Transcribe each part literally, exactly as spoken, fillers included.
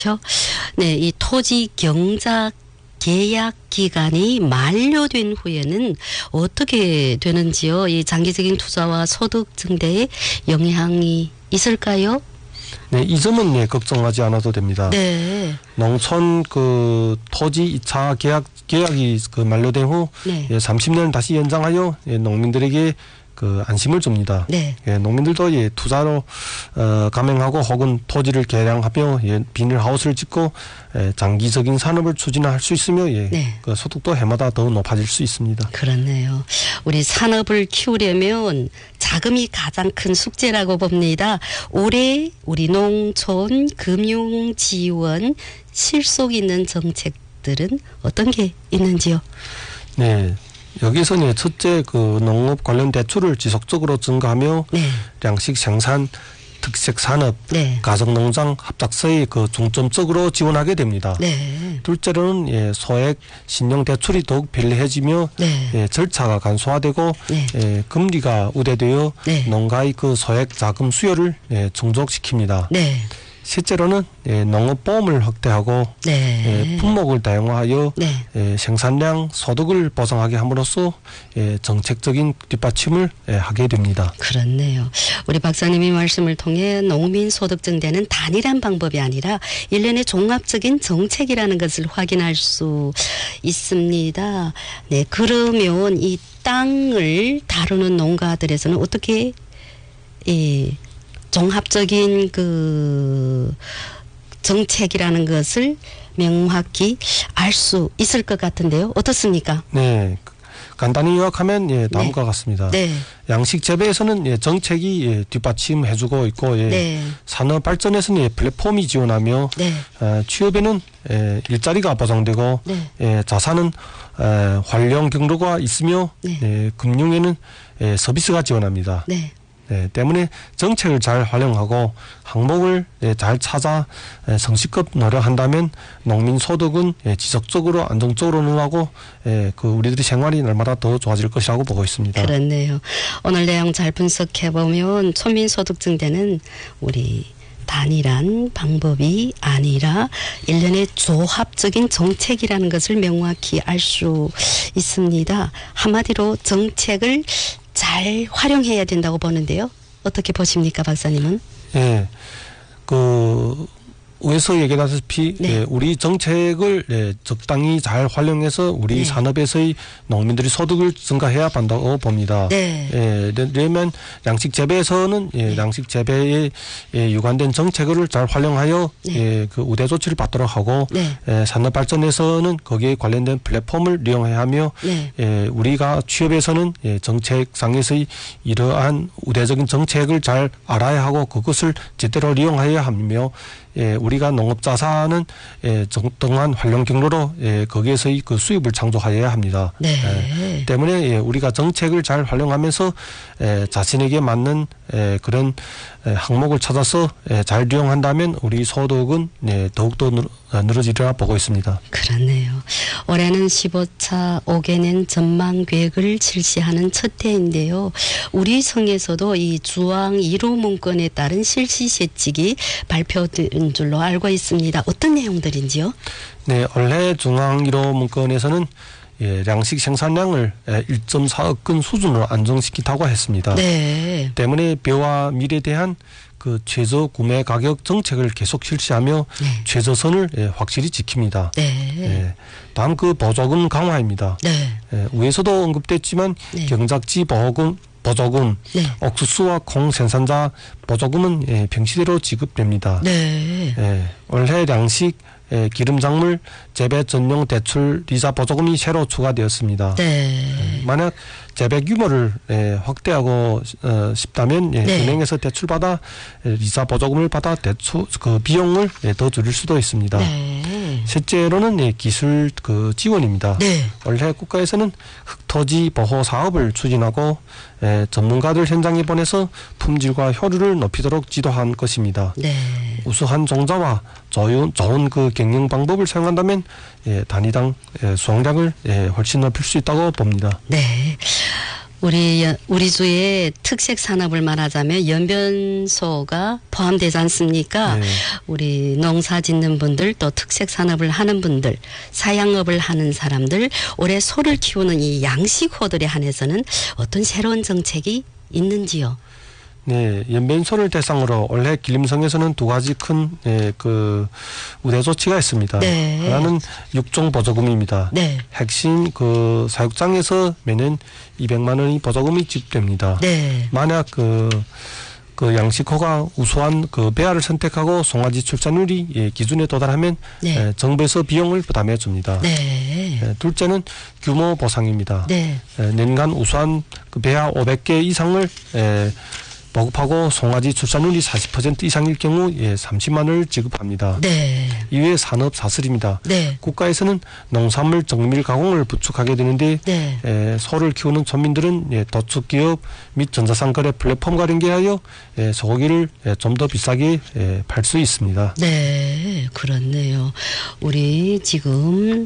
네, 이 토지 경작 계약 기간이 만료된 후에는 어떻게 되는지요? 이 장기적인 투자와 소득 증대에 영향이 있을까요? 네, 이 점은 예, 걱정하지 않아도 됩니다. 네. 농촌 그 토지 이 차 계약 계약이 그 만료된 후 네. 예, 삼십 년을 다시 연장하여 예, 농민들에게 그 안심을 줍니다. 네. 예, 농민들도 예, 투자로 어, 감행하고 혹은 토지를 개량하며 예, 비닐하우스를 짓고 예, 장기적인 산업을 추진할 수 있으며 예, 네. 그 소득도 해마다 더 높아질 수 있습니다. 그렇네요. 우리 산업을 키우려면 자금이 가장 큰 숙제라고 봅니다. 올해 우리 농촌 금융 지원 실속 있는 정책들은 어떤 게 있는지요? 네. 여기서는 첫째 그 농업 관련 대출을 지속적으로 증가하며 네. 양식 생산, 특색 산업, 네. 가정농장 합작사에 그 중점적으로 지원하게 됩니다. 네. 둘째로는 예, 소액 신용 대출이 더욱 편리해지며 네. 예, 절차가 간소화되고 네. 예, 금리가 우대되어 네. 농가의 그 소액 자금 수요를 예, 충족시킵니다. 네. 셋째로는 예, 농업보험을 확대하고 네. 예, 품목을 다양화하여 네. 예, 생산량, 소득을 보상하게 함으로써 예, 정책적인 뒷받침을 예, 하게 됩니다. 그렇네요. 우리 박사님의 말씀을 통해 농민 소득 증대는 단일한 방법이 아니라 일련의 종합적인 정책이라는 것을 확인할 수 있습니다. 네, 그러면 이 땅을 다루는 농가들에서는 어떻게 이 종합적인 그 정책이라는 것을 명확히 알 수 있을 것 같은데요. 어떻습니까? 네. 간단히 요약하면 예, 다음과 네. 같습니다. 네. 양식 재배에서는 예, 정책이 예, 뒷받침해주고 있고 예, 네. 산업 발전에서는 예, 플랫폼이 지원하며 네. 어, 취업에는 예, 일자리가 보장되고 네. 예, 자산은 에, 활용 경로가 있으며 네. 예, 금융에는 예, 서비스가 지원합니다. 네. 네, 때문에 정책을 잘 활용하고 항목을 예, 잘 찾아 예, 성실껏 노력한다면 농민 소득은 예, 지속적으로 안정적으로 늘어나고 예, 그 우리들의 생활이 날마다 더 좋아질 것이라고 보고 있습니다. 그렇네요. 오늘 내용 잘 분석해 보면村民소득 증대는 우리 단일한 방법이 아니라 일련의 조합적인 정책이라는 것을 명확히 알 수 있습니다. 한마디로 정책을 잘 활용해야 된다고 보는데요. 어떻게 보십니까, 박사님은? 예, 그 위에서 얘기하다시피 네. 예, 우리 정책을 예, 적당히 잘 활용해서 우리 네. 산업에서의 농민들이 소득을 증가해야 한다고 봅니다. 네. 예, 그러면 양식 재배에서는 예, 네. 양식 양식 재배에 예, 유관된 정책을 잘 활용하여 네. 예, 그 우대 조치를 받도록 하고 네. 예, 산업 발전에서는 거기에 관련된 플랫폼을 이용해야 하며 네. 예, 우리가 취업에서는 예, 정책상에서의 이러한 우대적인 정책을 잘 알아야 하고 그것을 제대로 이용해야 하며 예, 우리가 농업 자산은 예, 정당한 활용 경로로 예, 거기에서의 그 수입을 창조하여야 합니다. 네. 예, 때문에 예, 우리가 정책을 잘 활용하면서 예, 자신에게 맞는 예, 그런 예, 항목을 찾아서 예, 잘 이용한다면 우리 소득은 예, 더욱더 늘, 늘어지리라 보고 있습니다. 그렇네요. 올해는 십오 차 오 개년 전망 계획을 실시하는 첫 해인데요. 우리 성에서도 이 주황 일 호 문건에 따른 실시세칙이 발표된 줄로 알고 있습니다. 어떤 내용들인지요? 네, 올해 중앙 일 호 문건에서는 예, 양식 생산량을 일 점 사억 건 수준으로 안정시키다고 했습니다. 네. 때문에 벼와 밀에 대한 그 최저 구매 가격 정책을 계속 실시하며 네. 최저선을 예, 확실히 지킵니다. 네. 예, 다음 그 보조금 강화입니다. 네. 예, 위에서도 언급됐지만 네. 경작지 보조금, 보조금, 네. 옥수수와 콩 생산자 보조금은 예, 평시대로 지급됩니다. 네. 예, 올해 양식 예, 기름작물 재배 전용 대출 이자 보조금이 새로 추가되었습니다. 네. 예, 만약 재배 규모를 예, 확대하고 어, 싶다면 예, 네. 은행에서 대출받아 예, 이자 보조금을 받아 대출 그 비용을 예, 더 줄일 수도 있습니다. 네. 셋째로는 예, 기술 그 지원입니다. 네. 올해 국가에서는 흑토지 보호 사업을 추진하고 예, 전문가들 현장에 보내서 품질과 효율을 높이도록 지도한 것입니다. 네. 우수한 종자와 좋은, 좋은 그 경영 방법을 사용한다면 예, 단위당 예, 수확량을 예, 훨씬 높일 수 있다고 봅니다. 네. 우리 우리 주의 특색 산업을 말하자면 연변소가 포함되지 않습니까? 네. 우리 농사 짓는 분들 또 특색 산업을 하는 분들, 사양업을 하는 사람들, 올해 소를 키우는 이 양식호들에 한해서는 어떤 새로운 정책이 있는지요? 네, 연변소를 대상으로 올해 길림성에서는 두 가지 큰 예, 그 우대 조치가 있습니다. 네. 하나는 육종 보조금입니다. 네. 핵심 그 사육장에서 매년 이백만 원의 보조금이 지급됩니다. 네. 만약 그, 그 양식호가 우수한 그 배아를 선택하고 송아지 출산율이 예, 기준에 도달하면 네. 예, 정부에서 비용을 부담해 줍니다. 네. 예, 둘째는 규모 보상입니다. 네. 예,年간 우수한 그 배아 오백 개 이상을 예, 보급하고 송아지 출산율이 사십 퍼센트 이상일 경우 예, 삼십만 원을 지급합니다. 네. 이외에 산업 사슬입니다. 네. 국가에서는 농산물 정밀 가공을 부축하게 되는데 네. 예, 소를 키우는 전민들은 예, 도축기업 및 전자상거래 플랫폼과 연계하여 예, 소고기를 예, 좀 더 비싸게 예, 팔 수 있습니다. 네, 그렇네요. 우리 지금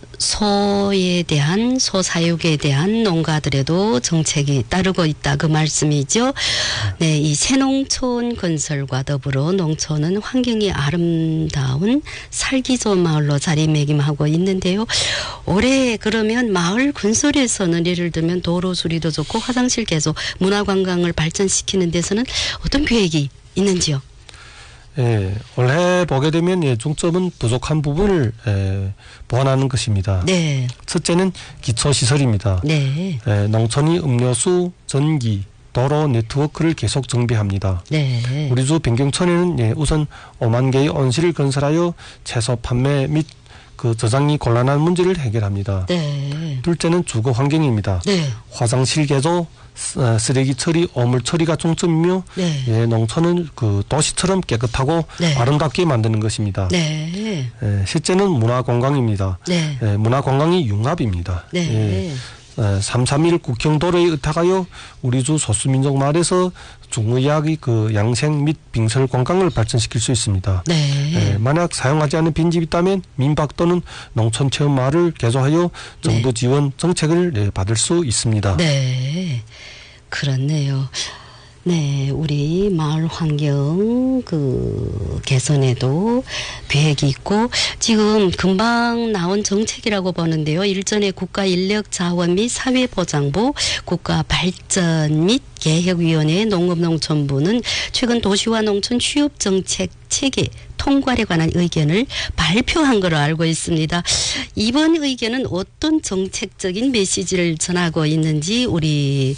소에 대한 소 사육에 대한 농가들에도 정책이 따르고 있다 그 말씀이죠. 네, 이 새농촌 건설과 더불어 농촌은 환경이 아름다운 살기 좋은 마을로 자리매김하고 있는데요. 올해 그러면 마을 건설에서는 예를 들면 도로 수리도 좋고 화장실 개소, 문화관광을 발전시키는 데서는 어떤 계획이 있는지요? 예, 올해 보게 되면 예, 중점은 부족한 부분을 예, 보완하는 것입니다. 네. 첫째는 기초시설입니다. 네. 예, 농촌이 음료수, 전기, 도로 네트워크를 계속 정비합니다. 네. 우리 주 변경천에는 예, 우선 오만 개의 온실을 건설하여 채소 판매 및 그 저장이 곤란한 문제를 해결합니다. 네. 둘째는 주거 환경입니다. 네. 화장실 개조, 쓰레기 처리, 오물 처리가 중점이며 네. 예, 농촌은 그 도시처럼 깨끗하고 네. 아름답게 만드는 것입니다. 네. 예, 실제는 문화관광입니다. 네. 예, 문화관광이 융합입니다. 네. 예, 예, 삼삼일 국경도로에 의탁하여 우리 주 소수민족 마을에서 중의학의 그 양생 및 빙설 관광을 발전시킬 수 있습니다. 네. 예, 만약 사용하지 않는 빈집이 있다면 민박 또는 농촌 체험 마을을 개조하여 정부 네. 지원 정책을 예, 받을 수 있습니다. 네. 그렇네요. 네, 우리 마을 환경 그 개선에도 계획이 있고 지금 금방 나온 정책이라고 보는데요. 일전에 국가인력자원 및 사회보장부, 국가발전 및 계획위원회, 농업농촌부는 최근 도시와 농촌 취업정책 체계 통괄에 관한 의견을 발표한 것으로 알고 있습니다. 이번 의견은 어떤 정책적인 메시지를 전하고 있는지 우리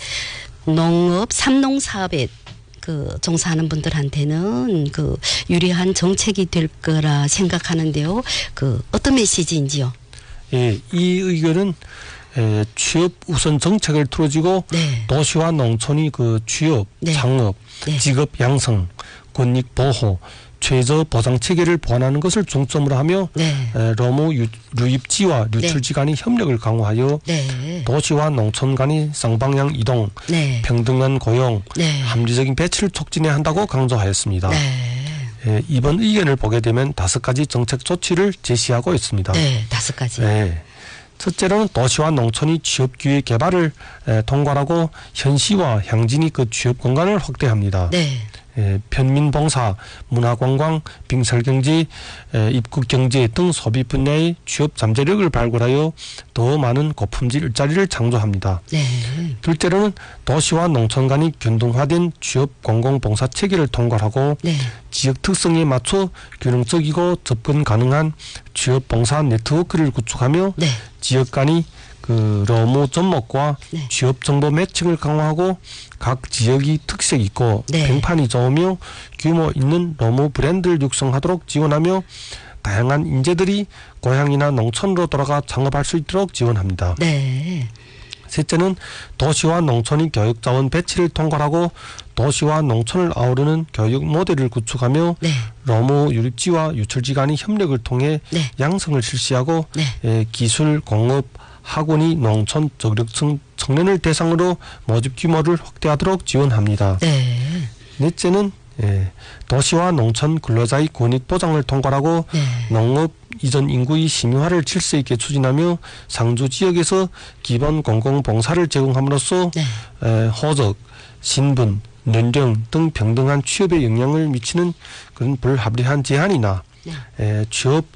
농업 삼농 사업에 그 종사하는 분들한테는 그 유리한 정책이 될 거라 생각하는데요. 그 어떤 메시지인지요? 예, 이 의견은 에, 취업 우선 정책을 틀어지고 네. 도시와 농촌이 그 취업, 네. 창업, 네. 직업 양성, 권익 보호, 최저 보장 체계를 보완하는 것을 중점으로 하며 네. 에, 로무 유, 유입지와 유출지 간의 협력을 강화하여 네. 도시와 농촌 간의 쌍방향 이동, 네. 평등한 고용, 네. 합리적인 배치를 촉진해야 한다고 강조하였습니다. 네. 에, 이번 의견을 보게 되면 다섯 가지 정책 조치를 제시하고 있습니다. 네. 다섯 가지. 네. 첫째로는 도시와 농촌이 취업 기회 개발을 에, 통괄하고 현시와 향진이 그 취업 공간을 확대합니다. 네. 에, 편민봉사, 문화관광, 빙설경제, 에, 입국경제 등 소비 분야의 취업 잠재력을 발굴하여 더 많은 고품질 일자리를 창조합니다. 네. 둘째로는 도시와 농촌 간의 균등화된 취업 공공봉사 체계를 통괄하고 네. 지역 특성에 맞춰 균형적이고 접근 가능한 취업 봉사 네트워크를 구축하며 네. 지역 간의 그 로무 접목과 네. 취업 정보 매칭을 강화하고 각 지역이 특색이 있고 네. 평판이 좋으며 규모 있는 로무 브랜드를 육성하도록 지원하며 다양한 인재들이 고향이나 농촌으로 돌아가 창업할 수 있도록 지원합니다. 네. 셋째는 도시와 농촌의 교육 자원 배치를 통괄하고 도시와 농촌을 아우르는 교육 모델을 구축하며 네. 로무 유립지와 유출지 간의 협력을 통해 네. 양성을 실시하고 네. 예, 기술, 공업, 학원이 농촌 저력층 청년을 대상으로 모집 규모를 확대하도록 지원합니다. 네. 넷째는 예, 도시와 농촌 근로자의 권익 보장을 통과하고 네. 농업 이전 인구의 심화를 질서 있게 추진하며 상주 지역에서 기본 공공봉사를 제공함으로써 네. 에, 호적, 신분, 연령 등 평등한 취업에 영향을 미치는 그런 불합리한 제한이나 네. 에, 취업